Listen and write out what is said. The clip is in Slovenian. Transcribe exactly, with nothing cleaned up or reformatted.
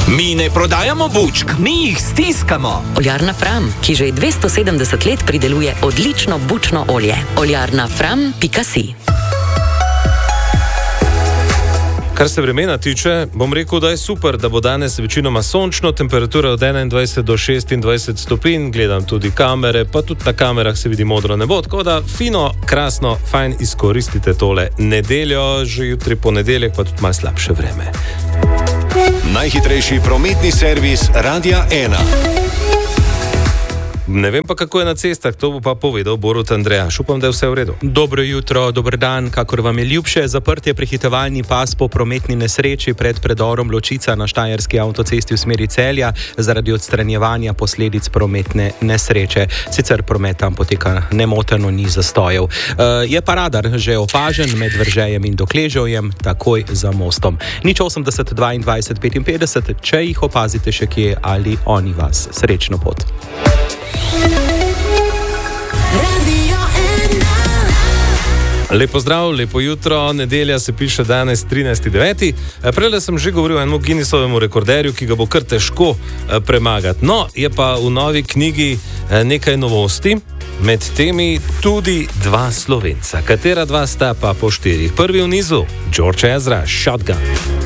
Mi ne prodajamo bučk, mi jih stiskamo. Oljarna Fram, ki že dvesto sedemdeset let prideluje odlično bučno olje. oljarna fram pika si. Kar se vremena tiče, bom rekel, da je super, da bo danes večinoma sončno, temperatura od enaindvajset do šestindvajset stopinj, gledam tudi kamere, pa tudi na kamerah se vidi modro nebo, tako da fino, krasno, fajn izkoristite tole nedeljo, že jutri ponedeljek pa tudi malo slabše vreme. Najhitrejši prometni servis Radia ena. Ne vem pa, kako je na cestah, to bo pa povedal Borut Andrejaš. Upam, da je vse v redu. Dobro jutro, dober dan, kakor vam je ljubše. Zaprt je prehitevalni pas po prometni nesreči pred predorom Ločica na Štajerski avtocesti v smeri Celja zaradi odstranjevanja posledic prometne nesreče. Sicer promet tam poteka nemoteno, ni zastojev. E, je pa radar že opažen med Vržejem in Dokleževjem, takoj za mostom. Nič osemdeset dvaindvajset petinpetdeset, če jih opazite še kje ali oni vas. Srečno pot. Lepo zdrav, lepo jutro, nedelja se piše danes trinajsti deveti Prejle sem že govoril o enemu Guinnessovemu rekorderju, ki ga bo kar težko premagati. No, je pa v novi knjigi nekaj novosti, med temi tudi dva Slovenca. Katera dva sta pa po štirih? Prvi v nizu, George Ezra, Shotgun.